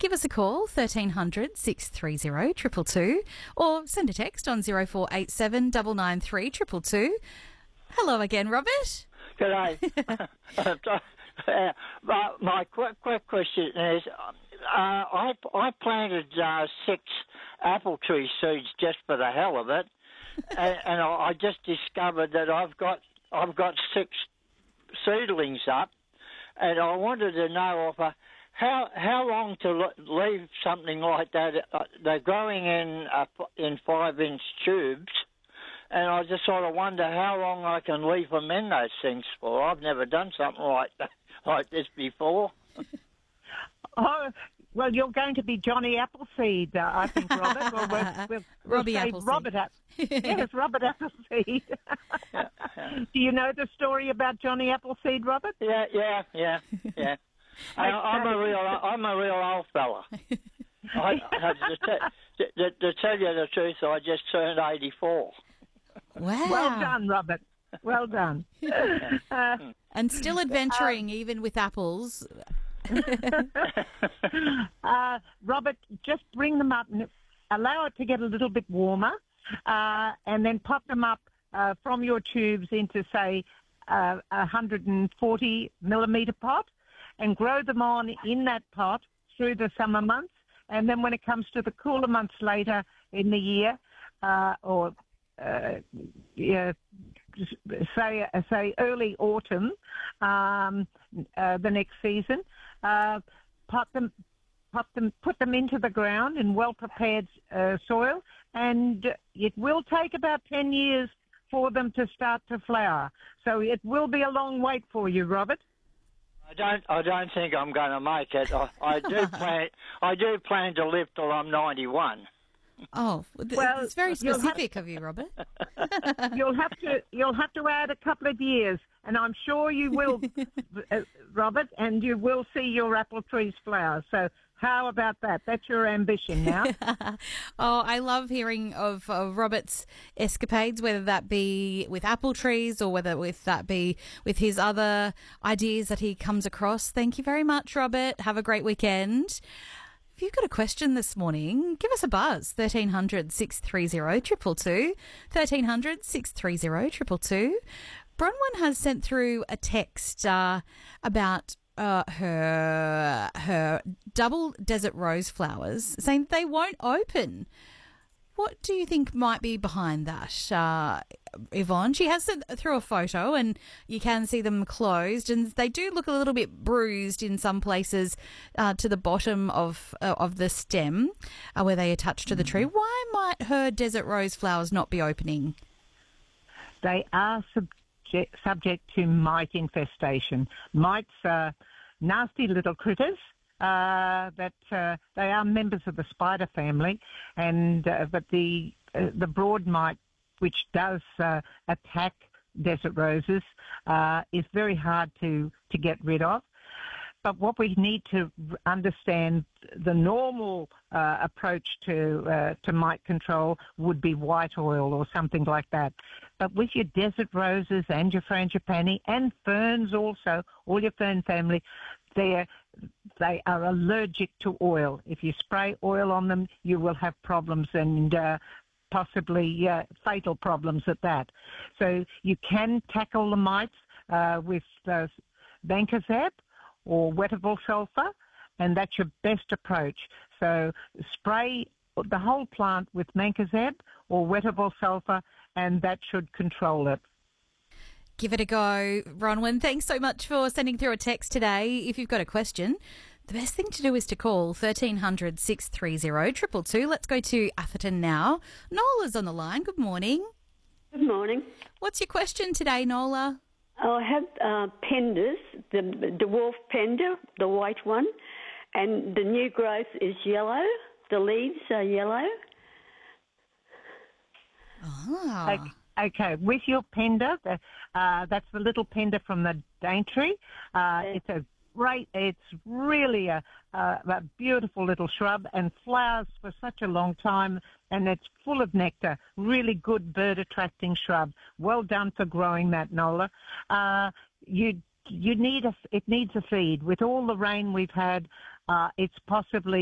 give us a call, 1300 630 222, or send a text on 0487 993 222. Hello again, Robert. G'day. My quick question is, I planted 6 apple tree seeds just for the hell of it, and I just discovered that I've got 6 seedlings up, and I wanted to know if how long to leave something like that. They're growing in 5-inch tubes. And I just sort of wonder how long I can leave them in those things for. I've never done something like this before. Oh, well, you're going to be Johnny Appleseed, I think, Robert. Or we'll Robbie Appleseed. Robert yes, Robert Appleseed. Do you know the story about Johnny Appleseed, Robert? Yeah. I'm a real old fella. To tell you the truth, I just turned 84. Wow. Well done, Robert. Well done. And still adventuring, even with apples. Robert, just bring them up and allow it to get a little bit warmer, and then pop them up from your tubes into, say, a 140 millimetre pot, and grow them on in that pot through the summer months. And then when it comes to the cooler months later in the year, say early autumn, the next season, put them into the ground in well-prepared soil, and it will take about 10 years for them to start to flower. So it will be a long wait for you, Robert. I don't think I'm going to make it. I do plan to live till I'm 91. Oh, well, it's very specific of you, Robert. You'll have to add a couple of years, and I'm sure you will, Robert, and you will see your apple trees flower. So how about that? That's your ambition now. Oh, I love hearing of Robert's escapades, whether that be with apple trees or whether that be with his other ideas that he comes across. Thank you very much, Robert. Have a great weekend. If you've got a question this morning, give us a buzz, 1300 630 222, 1300 630 222. Bronwyn has sent through a text about her double desert rose flowers, saying they won't open. What do you think might be behind that, Yvonne? She has sent through a photo, and you can see them closed, and they do look a little bit bruised in some places to the bottom of the stem where they attach to the tree. Why might her desert rose flowers not be opening? They are subject to mite infestation. Mites are nasty little critters. That they are members of the spider family, and but the broad mite, which does attack desert roses, is very hard to get rid of. But what we need to understand, the normal approach to mite control would be white oil or something like that. But with your desert roses and your frangipani and ferns also, all your fern family, they are allergic to oil. If you spray oil on them, you will have problems, and possibly fatal problems at that. So you can tackle the mites with Mancozeb or Wettable sulfur, and that's your best approach. So spray the whole plant with Mancozeb or Wettable sulfur, and that should control it. Give it a go, Bronwyn. Thanks so much for sending through a text today. If you've got a question, the best thing to do is to call 1300 630 222. Let's go to Atherton now. Nola's on the line. Good morning. Good morning. What's your question today, Nola? I have penders, the dwarf pender, the white one, and the new growth is yellow. The leaves are yellow. Ah. Okay, with your pender, that's the little pender from the Daintree. It's really a beautiful little shrub and flowers for such a long time, and it's full of nectar. Really good bird-attracting shrub. Well done for growing that, Nola. It needs a feed. With all the rain we've had, it's possibly